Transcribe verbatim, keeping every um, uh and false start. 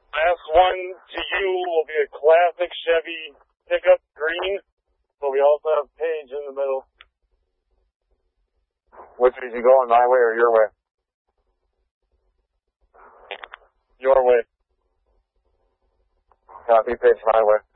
Last one to you will be a classic Chevy pickup green, but we also have Paige in the middle. Which way you going, my way or your way? Your way. Copy, Paige, my way.